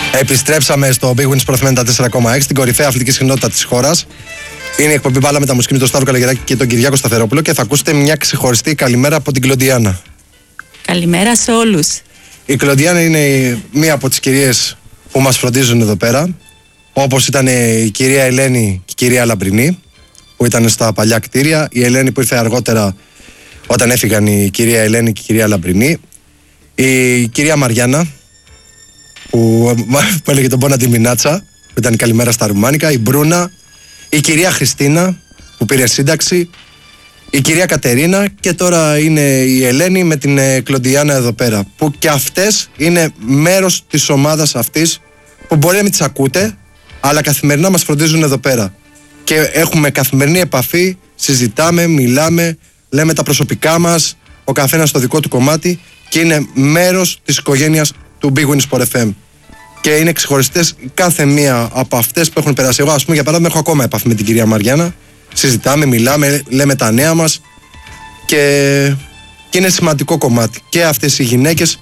Επιστρέψαμε στο Big Win Sport 94,6, την κορυφαία αθλητική συχνότητα της χώρας. Είναι η εκπομπή Μπάλα με τα Μουσική με τον Σταύρο Καλογεράκη και τον Κυριάκο Σταθερόπουλο και θα ακούσετε μια ξεχωριστή καλημέρα από την Κλοντιάνα. Καλημέρα σε όλους. Η Κλοντιάνα είναι μία από τις κυρίες που μας φροντίζουν εδώ πέρα, όπως ήταν η κυρία Ελένη και η κυρία Λαμπρινή που ήταν στα παλιά κτίρια, η Ελένη που ήρθε αργότερα όταν έφυγαν η κυρία Ελένη και η κυρία Λαμπρινή, η κυρία Μαριάννα που έλεγε τον Πόνα τη Μινάτσα που ήταν η καλημέρα στα ρουμάνικα, η Μπρούνα, η κυρία Χριστίνα που πήρε σύνταξη, η κυρία Κατερίνα και τώρα είναι η Ελένη με την Κλοντιάνα εδώ πέρα, που και αυτές είναι μέρος της ομάδας αυτής που μπορεί να μην τις ακούτε, αλλά καθημερινά μας φροντίζουν εδώ πέρα και έχουμε καθημερινή επαφή, συζητάμε, μιλάμε, λέμε τα προσωπικά μας, ο καθένας στο δικό του κομμάτι και είναι μέρος της οικογένειας του Big Win Sport FM. Και είναι ξεχωριστές κάθε μία από αυτές που έχουν περάσει. Εγώ, ας πούμε, για παράδειγμα, έχω ακόμα επαφή με την κυρία Μαριάννα. Συζητάμε, μιλάμε, λέμε τα νέα μας και είναι σημαντικό κομμάτι. Και αυτές οι γυναίκες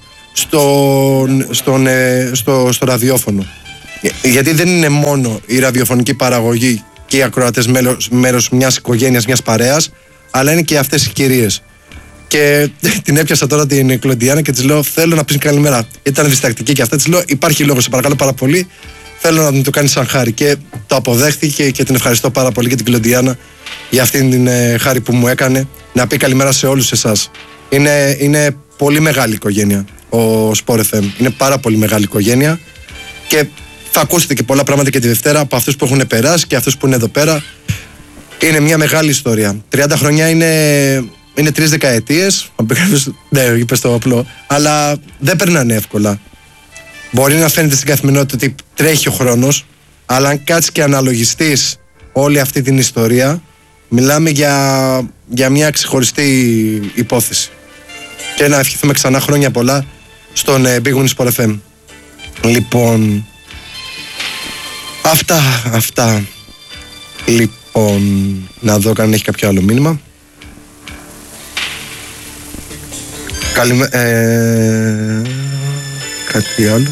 στο ραδιόφωνο. Γιατί δεν είναι μόνο η ραδιοφωνική παραγωγή και οι ακροατές μέρος μιας οικογένειας, μιας παρέας, αλλά είναι και αυτές οι κυρίες. Και την έπιασα τώρα την Κλοντιάνα και της λέω: θέλω να πεις καλημέρα. Ήταν διστακτική και αυτά. Της λέω: υπάρχει λόγος, σε παρακαλώ πάρα πολύ. Θέλω να μου το κάνεις σαν χάρη. Και το αποδέχτηκε και την ευχαριστώ πάρα πολύ και την Κλοντιάνα για αυτήν την χάρη που μου έκανε. Να πει καλημέρα σε όλους εσάς. Είναι πολύ μεγάλη οικογένεια ο Sport FM. Είναι πάρα πολύ μεγάλη οικογένεια. Και θα ακούσετε και πολλά πράγματα και τη Δευτέρα από αυτούς που έχουν περάσει και αυτούς που είναι εδώ πέρα. Είναι μια μεγάλη ιστορία. 30 χρονιά είναι 3 δεκαετίες, ναι, είπες το απλό, αλλά δεν περνάνε εύκολα. Μπορεί να φαίνεται στην καθημερινότητα ότι τρέχει ο χρόνος, αλλά αν κάτσεις και αναλογιστείς όλη αυτή την ιστορία, μιλάμε για μια ξεχωριστή υπόθεση. Και να ευχηθούμε ξανά χρόνια πολλά στον Big Win Sport FM. Λοιπόν, αυτά. Λοιπόν, να δω αν έχει κάποιο άλλο μήνυμα. Κάτι άλλο.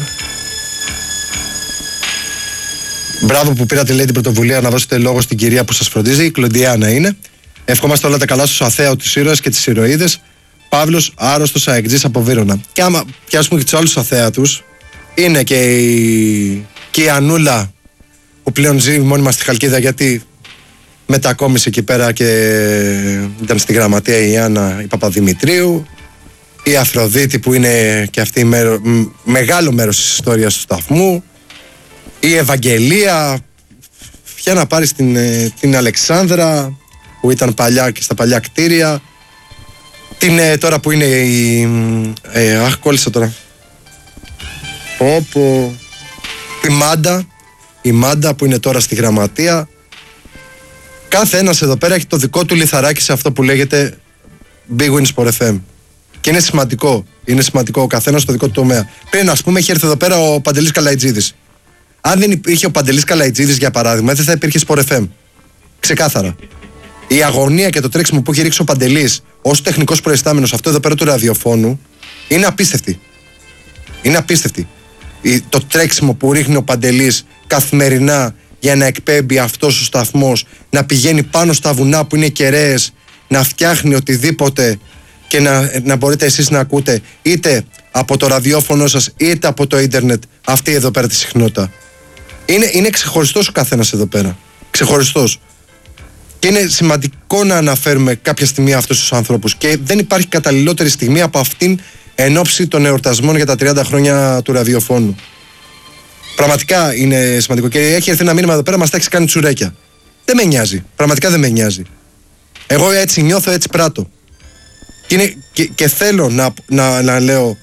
Μπράβο που πήρατε, λέει, την πρωτοβουλία να δώσετε λόγο στην κυρία που σας φροντίζει. Η Κλοντιάνα είναι. Ευχόμαστε όλα τα καλά στους αθέαους, τους ήρωες και τις ηρωίδες. Παύλος, άρρωστος αεκτζής από Βύρωνα. Και άμα πιάσουμε και τους άλλους αθέατους, είναι και η Ανούλα που πλέον ζει μόνιμα στη Χαλκίδα, γιατί μετακόμισε εκεί πέρα και ήταν στη γραμματεία η Άννα η Παπαδημητρίου. Η Αφροδίτη που είναι και αυτή μεγάλο μέρος της ιστορίας του σταθμού. Η Ευαγγελία. Ποια να πάρεις την Αλεξάνδρα που ήταν παλιά και στα παλιά κτίρια. Τώρα που είναι κόλλησα τώρα. Η Μάντα που είναι τώρα στη γραμματεία. Κάθε ένας εδώ πέρα έχει το δικό του λιθαράκι σε αυτό που λέγεται Big Win Sport FM. Και είναι σημαντικό ο καθένας στο δικό του τομέα. Πριν, ας πούμε, είχε έρθει εδώ πέρα ο Παντελής Καλαϊτζίδης. Αν δεν υπήρχε ο Παντελής Καλαϊτζίδης, για παράδειγμα, δεν θα υπήρχε Sport FM. Ξεκάθαρα. Η αγωνία και το τρέξιμο που έχει ρίξει ο Παντελής ως τεχνικός προϊστάμενος αυτό εδώ πέρα του ραδιοφώνου είναι απίστευτη. Είναι απίστευτη. Το τρέξιμο που ρίχνει ο Παντελής καθημερινά για να εκπέμπει αυτός ο σταθμός, να πηγαίνει πάνω στα βουνά που είναι κεραίες, να φτιάχνει οτιδήποτε και να μπορείτε εσείς να ακούτε είτε από το ραδιόφωνο σας είτε από το ίντερνετ αυτή εδώ πέρα τη συχνότητα. Είναι ξεχωριστός ο καθένας εδώ πέρα. Ξεχωριστός. Και είναι σημαντικό να αναφέρουμε κάποια στιγμή αυτούς τους ανθρώπους και δεν υπάρχει καταλληλότερη στιγμή από αυτήν εν ώψη των εορτασμών για τα 30 χρόνια του ραδιοφώνου. Πραγματικά είναι σημαντικό και έχει έρθει ένα μήνυμα εδώ πέρα, μας τα έχεις κάνει τσουρέκια. Δεν με νοιάζει. Πραγματικά δεν με νοιάζει. Εγώ έτσι νιώθω, έτσι πράττω. Και θέλω να λέω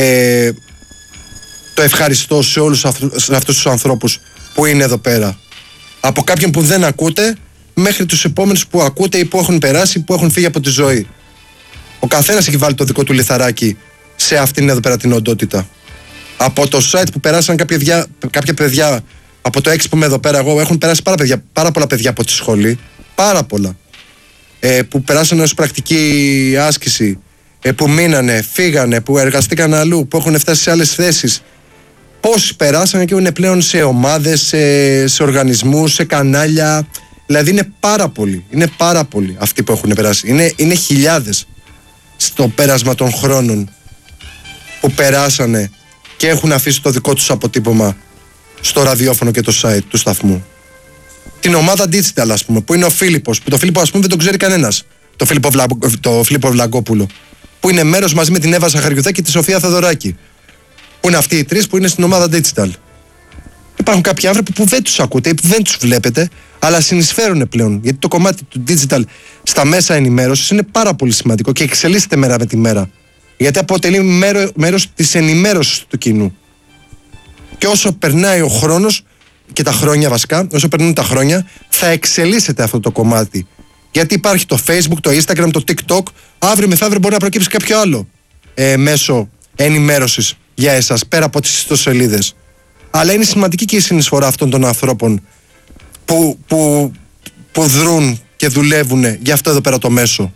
το ευχαριστώ σε όλους αυτούς τους ανθρώπους που είναι εδώ πέρα. Από κάποιον που δεν ακούτε μέχρι τους επόμενους που ακούτε ή που έχουν περάσει, που έχουν φύγει από τη ζωή. Ο καθένας έχει βάλει το δικό του λιθαράκι σε αυτήν εδώ πέρα την οντότητα. Από το site που περάσαν κάποια παιδιά, από το 6 που είμαι εδώ πέρα εγώ, έχουν περάσει πάρα πολλά παιδιά από τη σχολή. Πάρα πολλά. Που περάσαν ως πρακτική άσκηση, που μείνανε, φύγανε, που εργαστήκαν αλλού, που έχουν φτάσει σε άλλες θέσεις. Πόσοι περάσανε και είναι πλέον σε ομάδες, σε οργανισμούς, σε κανάλια. Δηλαδή είναι πάρα πολλοί αυτοί που έχουν περάσει. Είναι χιλιάδες στο πέρασμα των χρόνων που περάσανε και έχουν αφήσει το δικό τους αποτύπωμα στο ραδιόφωνο και το site του σταθμού. Την ομάδα Digital, ας πούμε, που είναι ο Φίλιππος, που το Φίλιππο, ας πούμε, δεν τον ξέρει κανένας. Το Φίλιππο Βλαγκόπουλο. Που είναι μέρος μαζί με την Εύα Ζαχαριουδάκη και τη Σοφία Θεοδωράκη. Που είναι αυτοί οι τρεις που είναι στην ομάδα Digital. Υπάρχουν κάποιοι άνθρωποι που δεν τους ακούτε ή που δεν τους βλέπετε, αλλά συνεισφέρουν πλέον. Γιατί το κομμάτι του Digital στα μέσα ενημέρωσης είναι πάρα πολύ σημαντικό και εξελίσσεται μέρα με τη μέρα. Γιατί αποτελεί μέρος της ενημέρωσης του κοινού. Και όσο περνάει ο χρόνος και τα χρόνια βασικά, όσο περνούν τα χρόνια, θα εξελίσσεται αυτό το κομμάτι. Γιατί υπάρχει το Facebook, το Instagram, το TikTok, αύριο μεθαύριο μπορεί να προκύψει κάποιο άλλο μέσο ενημέρωσης για εσάς, πέρα από τις ιστοσελίδες. Αλλά είναι σημαντική και η συνεισφορά αυτών των ανθρώπων που δρούν και δουλεύουν για αυτό εδώ πέρα το μέσο.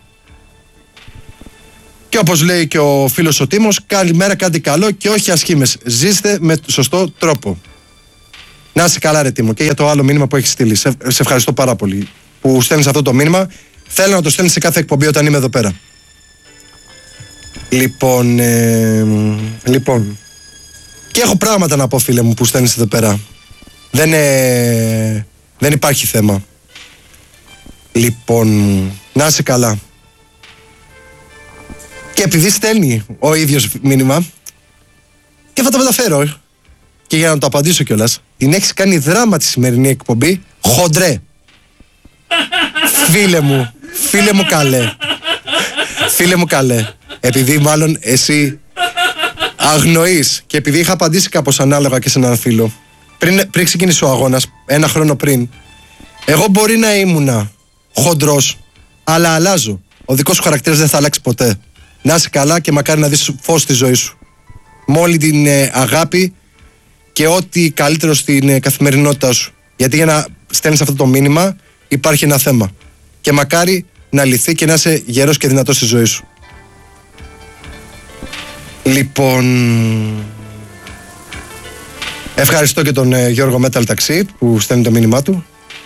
Και όπως λέει και ο φίλος ο Τίμος, καλημέρα, κάντε καλό και όχι ασχήμες. Ζήστε με σωστό τρόπο. Να είσαι καλά, ρε Τίμο, και για το άλλο μήνυμα που έχεις στείλει. Σε ευχαριστώ πάρα πολύ που στέλνεις αυτό το μήνυμα. Θέλω να το στέλνεις σε κάθε εκπομπή όταν είμαι εδώ πέρα. Λοιπόν. Και έχω πράγματα να πω, φίλε μου, που στέλνεις εδώ πέρα. Δεν υπάρχει θέμα. Λοιπόν, να είσαι καλά. Και επειδή στέλνει ο ίδιος μήνυμα, και θα το μεταφέρω. Και για να το απαντήσω κιόλας, την έχεις κάνει δράμα τη σημερινή εκπομπή, χοντρέ. Φίλε μου καλέ. Επειδή μάλλον εσύ αγνοείς και επειδή είχα απαντήσει κάπως ανάλογα και σε έναν φίλο, πριν ξεκίνησε ο αγώνας, ένα χρόνο πριν, εγώ μπορεί να ήμουνα χοντρός, αλλά αλλάζω. Ο δικός σου χαρακτήρας δεν θα αλλάξει ποτέ. Να είσαι καλά και μακάρι να δεις φως στη ζωή σου. Με όλη την αγάπη και ό,τι καλύτερο στην καθημερινότητά σου. Γιατί για να στέλνεις αυτό το μήνυμα υπάρχει ένα θέμα. Και μακάρι να λυθεί και να είσαι γερός και δυνατός στη ζωή σου. Λοιπόν, ευχαριστώ και τον Γιώργο Metal Taxi που στέλνει το μήνυμά του.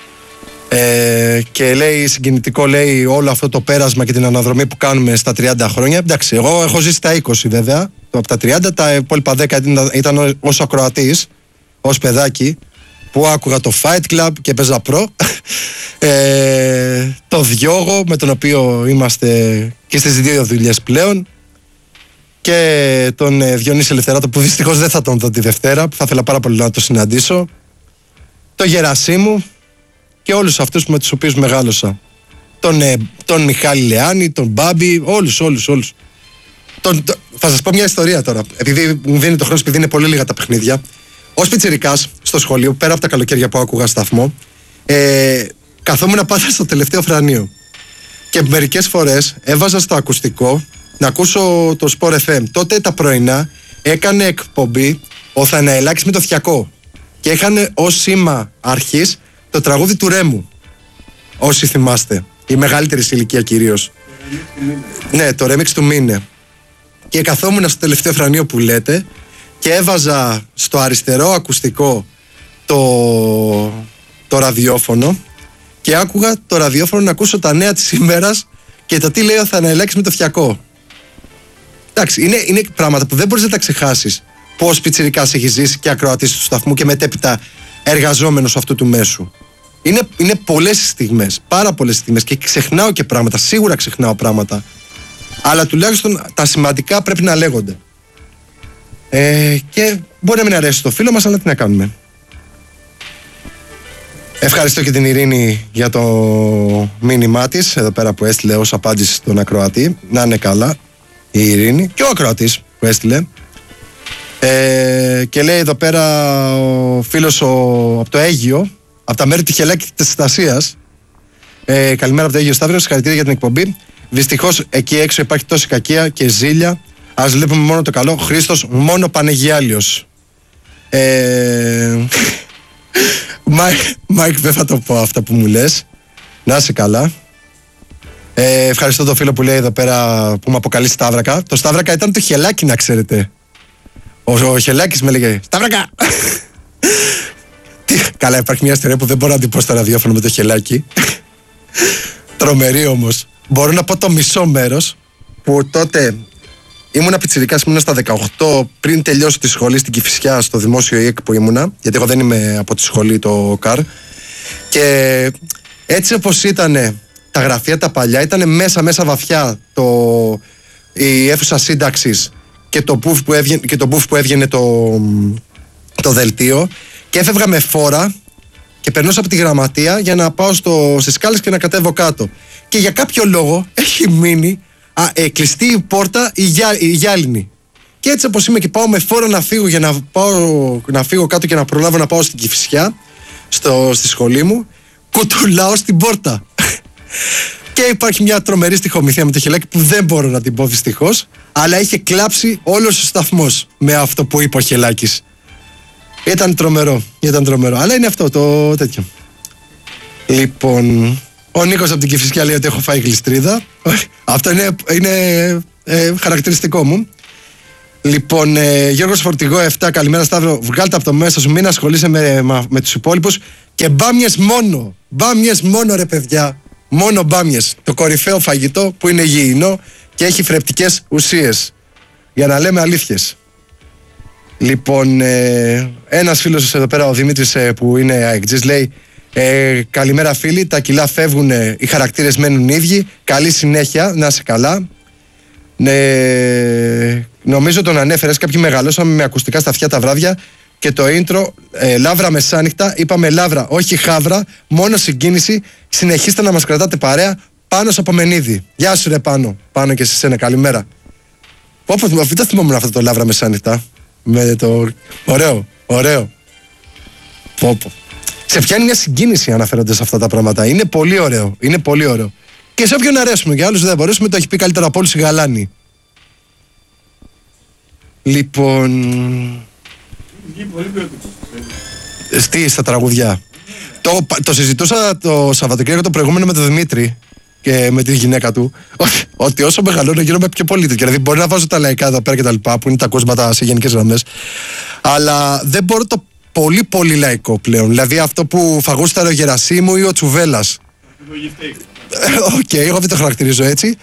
Και λέει συγκινητικό, λέει, όλο αυτό το πέρασμα και την αναδρομή που κάνουμε στα 30 χρόνια. Εντάξει, εγώ έχω ζήσει τα 20 βέβαια, από τα 30, τα υπόλοιπα 10 ήταν ως ακροατής, ως παιδάκι, που άκουγα το Fight Club και παίζα προ. Το Διόγο, με τον οποίο είμαστε και στις δύο δουλειές πλέον. Και τον Διονύση Ελευθεράτο, που δυστυχώς δεν θα τον δω τη Δευτέρα, που θα ήθελα πάρα πολύ να το συναντήσω. Το Γερασίμου και όλους αυτούς με τους οποίους μεγάλωσα. Τον Μιχάλη Λεάνη, τον Μπάμπη, όλους. Θα σας πω μια ιστορία τώρα, επειδή μου δίνει το χρόνο, επειδή είναι πολύ λίγα τα παιχνίδια. Ως πιτσιρικάς στο σχολείο, πέρα από τα καλοκαίρια που άκουγα σταθμό, καθόμουν πάντα στο τελευταίο φρανείο. Και μερικές φορές έβαζα στο ακουστικό να ακούσω το Sport FM. Τότε τα πρωινά έκανε εκπομπή ο Θαναελάκης με το Θιακό. Και είχαν ως σήμα αρχής το τραγούδι του Ρέμου. Όσοι θυμάστε. Η μεγαλύτερη ηλικία κυρίως. Ναι, το remix του Μίνε. Και καθόμουν στο τελευταίο φρανείο που λέτε και έβαζα στο αριστερό ακουστικό το ραδιόφωνο και άκουγα το ραδιόφωνο να ακούσω τα νέα της ημέρας και το τι λέει ο Θαναελάκης με το Θιακό. Εντάξει, είναι πράγματα που δεν μπορείς να τα ξεχάσεις. Πώς πιτσιρικάς έχει ζήσει και ακροατής του σταθμού και μετέπειτα εργαζόμενος αυτού του μέσου. Είναι πολλές στιγμές, πάρα πολλές στιγμές και ξεχνάω και πράγματα, σίγουρα ξεχνάω πράγματα. Αλλά τουλάχιστον τα σημαντικά πρέπει να λέγονται. Και μπορεί να μην αρέσει το φίλο μας, αλλά τι να κάνουμε. Ευχαριστώ και την Ειρήνη για το μήνυμά της, εδώ πέρα που έστειλε ως απάντηση στον ακροατή. Να είναι καλά η Ειρήνη και ο ακροατής που έστειλε. Και λέει εδώ πέρα ο φίλος από το Αίγυο, από τα μέρη του Χελάκη και της Στασίας. Καλημέρα από το Αίγυο Σταύρο, συγχαρητήρια για την εκπομπή. Δυστυχώς εκεί έξω υπάρχει τόση κακία και ζήλια. Ας βλέπουμε μόνο το καλό. Χρήστος μόνο Πανεγιάλιος. Μάικ, δεν θα το πω αυτά που μου λες. Να είσαι καλά. Ευχαριστώ τον φίλο που λέει εδώ πέρα, που με αποκαλεί Σταύρακα. Το Σταύρακα ήταν το Χελάκι, να ξέρετε. Ο Χελάκης με λέγε Σταύρακα! Καλά, υπάρχει μια ιστορία που δεν μπορώ να την πω στο ραδιόφωνο με το Χελάκη. Τρομερή όμως. Μπορώ να πω το μισό μέρος που τότε ήμουνα πιτσιρικάς, ήμουνα στα 18 πριν τελειώσω τη σχολή στην Κηφισιά, στο δημόσιο ΙΕΚ που ήμουνα, γιατί εγώ δεν είμαι από τη σχολή το ΚΑΡ. Και έτσι όπως ήταν τα γραφεία τα παλιά, ήταν μέσα βαθιά η αίθουσα σύνταξης και το μπουφ που έβγαινε το δελτίο, και έφευγα με φόρα και περνούσα από τη γραμματεία για να πάω στις σκάλες και να κατέβω κάτω. Και για κάποιο λόγο έχει μείνει κλειστή η πόρτα η γυάλινη. Και έτσι όπως είμαι και πάω με φόρα να φύγω για να φύγω κάτω και να προλάβω να πάω στην Κηφισιά, στη σχολή μου, κουτουλάω στην πόρτα. Και υπάρχει μια τρομερή στιχομυθία με το Χελάκη που δεν μπορώ να την πω δυστυχώς, αλλά είχε κλάψει όλος ο σταθμός με αυτό που είπε ο Χελάκης. Ήταν τρομερό. Αλλά είναι αυτό το τέτοιο. Λοιπόν, ο Νίκος από την Κηφισιά λέει ότι έχω φάει γλιστρίδα. Αυτό είναι χαρακτηριστικό μου. Λοιπόν, Γιώργος Φορτηγό 7, καλημέρα Σταύρο. Βγάλτε από το μέσα σου, μην ασχολείσαι με τους υπόλοιπους. Και μπάμιες μόνο ρε παιδιά. Μόνο μπάμιες. Το κορυφαίο φαγητό που είναι υγιεινό και έχει θρεπτικές ουσίες. Για να λέμε αλήθειες. Λοιπόν, ένας φίλος εδώ πέρα, ο Δημήτρης που είναι αεκτζής, λέει καλημέρα φίλοι, τα κιλά φεύγουν, οι χαρακτήρες μένουν ίδιοι. Καλή συνέχεια, να είσαι καλά. Νομίζω τον ανέφερες, κάποιοι μεγαλώσαμε με ακουστικά στα αυτιά τα βράδια και το intro Λαύρα μεσάνυχτα, είπαμε Λαύρα, όχι Χαύρα, μόνο συγκίνηση. Συνεχίστε να μας κρατάτε παρέα. Πάνος από Μενίδη. Γεια σου ρε Πάνο και σε σένα, καλημέρα. Δεν θυμόμουν αυτό το Λαύρα μεσάνυχτα. Με το... Ωραίο. Πόπο. Σε πιάνει μια συγκίνηση αναφέροντας αυτά τα πράγματα. Είναι πολύ ωραίο. Και σε όποιον αρέσουμε, και άλλους δεν μπορέσουμε, το έχει πει καλύτερα από όλους η Γαλάνη. Λοιπόν... Στα τραγουδιά. Το συζητούσα το Σαββατοκύριακο το προηγούμενο με τον Δημήτρη και με τη γυναίκα του, ότι όσο μεγαλώνω γίνομαι πιο πολίτικο. Δηλαδή, μπορεί να βάζω τα λαϊκά εδώ πέρα και τα λοιπά, που είναι τα κόσματα σε γενικές γραμμές, αλλά δεν μπορώ το πολύ λαϊκό πλέον. Δηλαδή, αυτό που φαγούσταρε ο Γερασίμου ή ο Τσουβέλλας. Οκ, εγώ δεν το χαρακτηρίζω έτσι.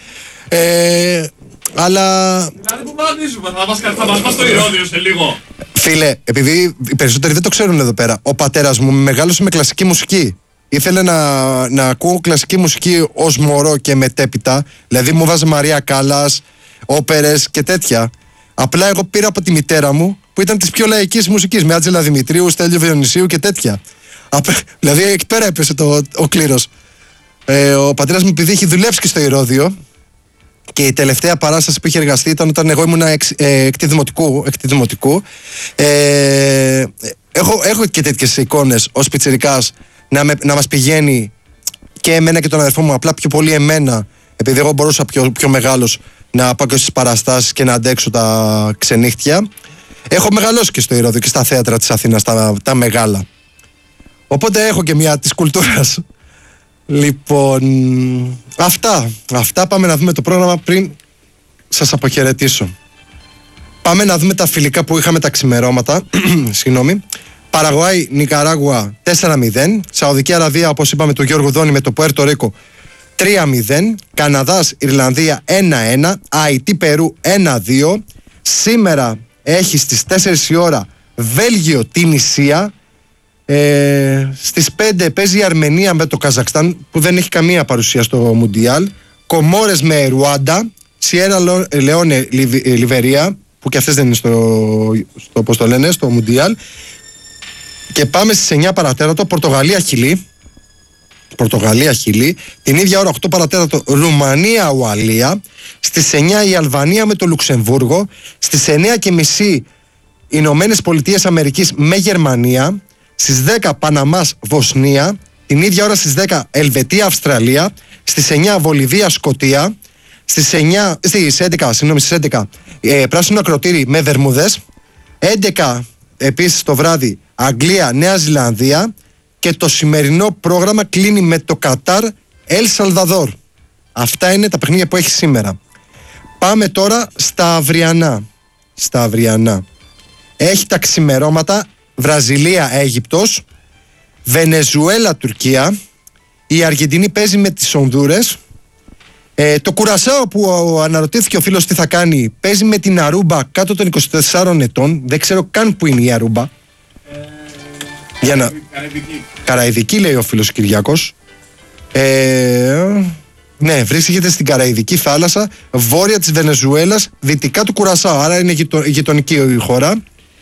Αλλά. Δηλαδή, που βαδίζουμε, θα μας πας στο ηρώδιο σε λίγο. Φίλε, επειδή οι περισσότεροι δεν το ξέρουν εδώ πέρα, ο πατέρας μου μεγάλωσε με κλασική μουσική. Ήθελε να ακούω κλασική μουσική ως μωρό και μετέπειτα. Δηλαδή μου βάζε Μαρία Κάλλας, όπερες και τέτοια. Απλά εγώ πήρα από τη μητέρα μου που ήταν της πιο λαϊκής μουσικής, με Άτζελα Δημητρίου, Στέλιο Διονυσίου και τέτοια. Δηλαδή εκεί πέρα έπεσε ο κλήρος. Ο πατέρας μου, επειδή έχει δουλέψει και στο Ηρώδειο, και η τελευταία παράσταση που είχε εργαστεί ήταν όταν εγώ ήμουν εκτη δημοτικού. Έχω και τέτοιες εικόνες ως πιτσιρικάς να μας πηγαίνει και εμένα και τον αδερφό μου, απλά πιο πολύ εμένα, επειδή εγώ μπορούσα πιο μεγάλος να πάω και στις παραστάσεις και να αντέξω τα ξενύχτια. Έχω μεγαλώσει και στο Ηρώδειο και στα θέατρα της Αθήνας, τα μεγάλα. Οπότε έχω και μια της κουλτούρας. Λοιπόν, αυτά πάμε να δούμε το πρόγραμμα πριν σας αποχαιρετήσω. Πάμε να δούμε τα φιλικά που είχαμε τα ξημερώματα. Συγγνώμη. Παραγουάη, Νικαράγουα 4-0. Σαουδική Αραβία, όπως είπαμε, του Γιώργου Δόνη με το Πουέρτο Ρίκο 3-0. Καναδάς, Ιρλανδία 1-1. Αϊτή, Περού 1-2. Σήμερα έχει στις 4 η ώρα Βέλγιο, Τινησία. Στις 5 παίζει η Αρμενία με το Καζακστάν, που δεν έχει καμία παρουσία στο Μουντιάλ. Κομόρες με Ρουάντα. Σιέρα Λεόνε, Λιβερία, που και αυτές δεν είναι πώς το λένε, στο Μουντιάλ. Και πάμε στις 9 παρατέρατο Πορτογαλία Χιλή. Την ίδια ώρα 8 παρατέρατο Ρουμανία Ουαλία. Στις 9 η Αλβανία με το Λουξεμβούργο. Στις 9:30 Ηνωμένες Πολιτείες Αμερικής με Γερμανία. Στις 10 Παναμάς Βοσνία. Την ίδια ώρα στις 10 Ελβετία Αυστραλία. Στις 9 Βολιβία Σκωτία. Στις 11 Πράσινο Ακροτήρι με Βερμούδες. 11 επίσης το βράδυ Αγγλία Νέα Ζηλανδία. Και το σημερινό πρόγραμμα κλείνει με το Κατάρ Ελ Σαλβαδόρ. Αυτά είναι τα παιχνίδια που έχει σήμερα. Πάμε τώρα στα αυριανά. έχει τα ξημερώματα Βραζιλία-Αίγυπτος, Βενεζουέλα-Τουρκία. Η Αργεντινή παίζει με τις Ονδούρες. Το Κουρασάο που αναρωτήθηκε ο φίλος τι θα κάνει, παίζει με την Αρούμπα κάτω των 24 ετών. Δεν ξέρω καν που είναι η Αρούμπα. Καραϊδική λέει ο φίλος Κυριάκος. Ναι, βρίσκεται στην Καραϊδική θάλασσα, βόρεια της Βενεζουέλας, δυτικά του Κουρασάο. Άρα είναι γειτονική η χώρα.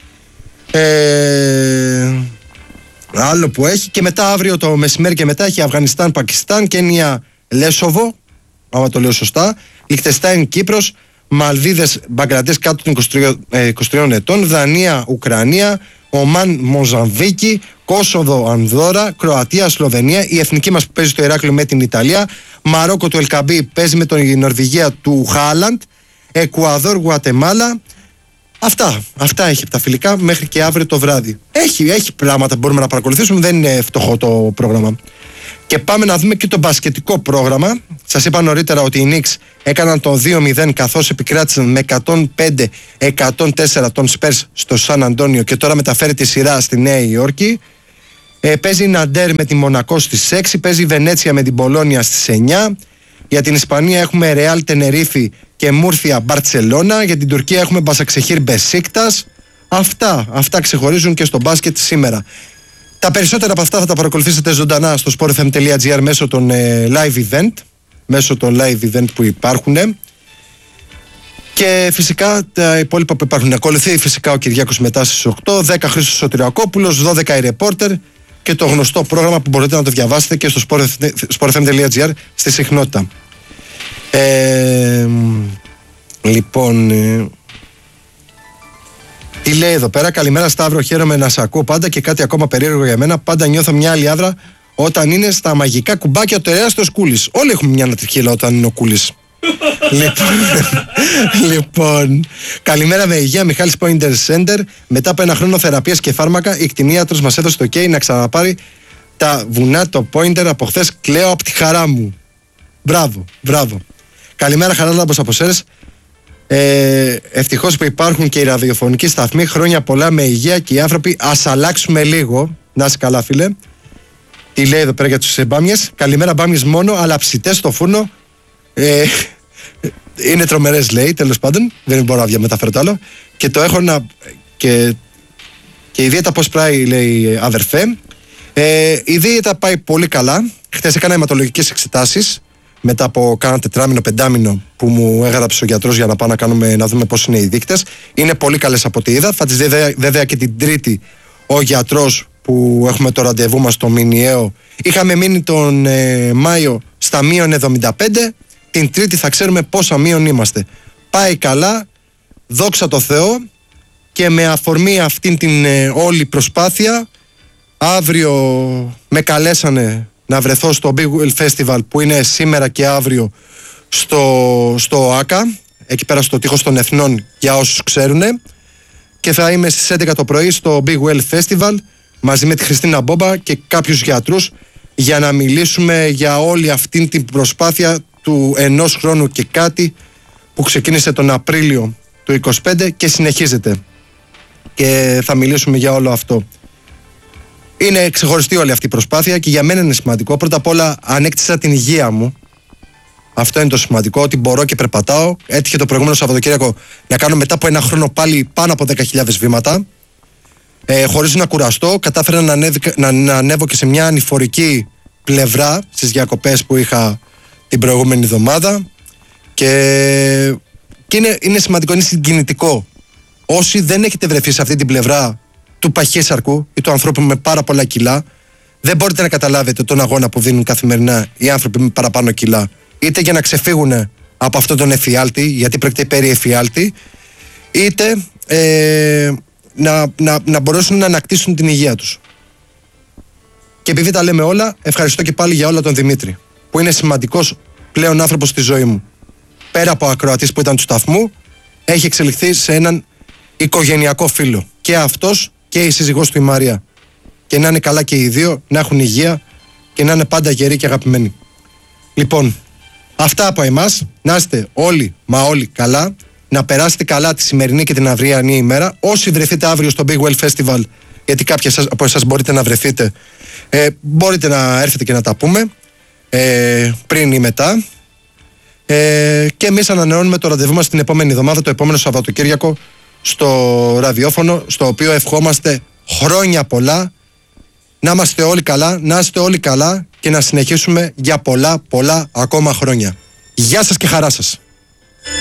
Άλλο που έχει. Και μετά αύριο το μεσημέρι και μετά έχει Αφγανιστάν, Πακιστάν, Κένια, Λέσοβο, άμα το λέω σωστά, Λιχτεστάιν, Κύπρος, Μαλδίβες, Μπαγκλαντές κάτω των 23 ετών, Δανία, Ουκρανία, Ομάν, Μοζαμβίκη, Κόσοβο, Ανδόρα, Κροατία, Σλοβενία, η εθνική μας που παίζει στο Ηράκλειο με την Ιταλία, Μαρόκο του Ελκαμπή παίζει με την Νορβηγία του Χάλαντ, Εκουαδόρ, Γουατεμάλα. Αυτά έχει από τα φιλικά μέχρι και αύριο το βράδυ. Έχει πράγματα που μπορούμε να παρακολουθήσουμε, δεν είναι φτωχό το πρόγραμμα. Και πάμε να δούμε και το μπασκετικό πρόγραμμα. Σας είπα νωρίτερα ότι οι Knicks έκαναν το 2-0 καθώς επικράτησαν με 105-104 των Spurs στο Σαν Αντώνιο και τώρα μεταφέρει τη σειρά στη Νέα Υόρκη. Παίζει η Ναντέρ με τη Μονακό στις 6, παίζει η Βενέτσια με την Πολόνια στις 9. Για την Ισπανία έχουμε Ρεάλ Τενερίφη και Μούρθια Μπαρτσελώνα. Για την Τουρκία έχουμε Μπασαξεχήρ Μπεσίκτας. Αυτά ξεχωρίζουν και στο μπάσκετ σήμερα. Τα περισσότερα από αυτά θα τα παρακολουθήσετε ζωντανά στο sportfm.gr μέσω των live event που υπάρχουν. Και φυσικά τα υπόλοιπα που υπάρχουν. Ακολουθεί φυσικά ο Κυριάκος μετά στις 8, 10 Χρήστος Σωτηριακόπουλος, 12 η Ρεπόρτερ και το γνωστό πρόγραμμα που μπορείτε να το διαβάσετε και στο sportfm.gr στη συχνότητα. Λοιπόν, τι λέει εδώ πέρα? Καλημέρα Σταύρο, χαίρομαι να σε ακούω πάντα και κάτι ακόμα περίεργο για μένα. Πάντα νιώθω μια άλλη άδρα όταν είναι στα μαγικά κουμπάκια του τεράστιου Κούλης. Όλοι έχουμε μια ανατριχίλα όταν είναι ο Κούλης. Λοιπόν, καλημέρα με υγεία, Μιχάλης Pointer Center. Μετά από ένα χρόνο θεραπείας και φάρμακα, η κτηνίατρος μας έδωσε το OK να ξαναπάρει τα βουνά το Pointer. Από χθες κλαίω από τη χαρά μου. Μπράβο. Καλημέρα Χαράλαμπος από Σέρες. Ευτυχώς που υπάρχουν και οι ραδιοφωνικοί σταθμοί. Χρόνια πολλά με υγεία και οι άνθρωποι. Ας αλλάξουμε λίγο. Να είσαι καλά, φίλε. Τι λέει εδώ πέρα για τους μπάμιες? Καλημέρα, μπάμιες μόνο, αλλά ψητές στο φούρνο. Είναι τρομερές, λέει, τέλος πάντων. Δεν μπορώ να μεταφέρω το άλλο. Και το έχω να. Και η δίαιτα πώς πάει, λέει, αδερφέ. Η δίαιτα πάει πολύ καλά. Χθες έκανα αιματολογικές εξετάσεις. Μετά από κάνα 4-5 που μου έγραψε ο γιατρός για να πάω να δούμε πώς είναι οι δείκτες. Είναι πολύ καλές από ό,τι είδα. Θα τις δει βέβαια και την Τρίτη ο γιατρός που έχουμε το ραντεβού μας στο μηνιαίο. Είχαμε μείνει τον Μάιο στα -75. Την Τρίτη θα ξέρουμε πόσα μείον είμαστε. Πάει καλά, δόξα τω Θεώ, και με αφορμή αυτήν την όλη προσπάθεια αύριο με καλέσανε να βρεθώ στο Big Well Festival που είναι σήμερα και αύριο στο ΆΚΑ, εκεί πέρα στο τείχος των Εθνών για όσους ξέρουν, και θα είμαι στις 11 το πρωί στο Big Well Festival μαζί με τη Χριστίνα Μπόμπα και κάποιους γιατρούς για να μιλήσουμε για όλη αυτή την προσπάθεια του 1 χρόνου και κάτι που ξεκίνησε τον Απρίλιο του 25 και συνεχίζεται, και θα μιλήσουμε για όλο αυτό. Είναι ξεχωριστή όλη αυτή η προσπάθεια και για μένα είναι σημαντικό. Πρώτα απ' όλα ανέκτησα την υγεία μου. Αυτό είναι το σημαντικό, ότι μπορώ και περπατάω. Έτυχε το προηγούμενο Σαββατοκύριακο να κάνω μετά από 1 χρόνο πάλι πάνω από 10.000 βήματα. Χωρίς να κουραστώ. Κατάφερα να ανέβω και σε μια ανηφορική πλευρά στις διακοπές που είχα την προηγούμενη εβδομάδα. Και είναι σημαντικό, είναι συγκινητικό. Όσοι δεν έχετε βρεθεί σε αυτή την πλευρά του παχύσαρκου ή του ανθρώπου με πάρα πολλά κιλά, δεν μπορείτε να καταλάβετε τον αγώνα που δίνουν καθημερινά οι άνθρωποι με παραπάνω κιλά. Είτε για να ξεφύγουν από αυτόν τον εφιάλτη, γιατί πρόκειται περί εφιάλτη, είτε να μπορέσουν να ανακτήσουν την υγεία τους. Και επειδή τα λέμε όλα, ευχαριστώ και πάλι για όλα τον Δημήτρη, που είναι σημαντικός πλέον άνθρωπος στη ζωή μου. Πέρα από ακροατής που ήταν του σταθμού, έχει εξελιχθεί σε έναν οικογενειακό φίλο. Και αυτός και η σύζυγός του η Μαρία. Και να είναι καλά και οι δύο, να έχουν υγεία και να είναι πάντα γεροί και αγαπημένοι. Λοιπόν, αυτά από εμάς. Να είστε όλοι, μα όλοι καλά. να περάσετε καλά τη σημερινή και την αυριανή ημέρα. Όσοι βρεθείτε αύριο στο Big Well Festival, γιατί κάποιοι από εσάς μπορείτε να βρεθείτε, μπορείτε να έρθετε και να τα πούμε πριν ή μετά. Και εμείς ανανεώνουμε το ραντεβού μας την επόμενη εβδομάδα, το επόμενο Σαββατοκύριακο, στο ραδιόφωνο, στο οποίο ευχόμαστε χρόνια πολλά, να είμαστε όλοι καλά, να είστε όλοι καλά και να συνεχίσουμε για πολλά ακόμα χρόνια. Γεια σας και χαρά σας.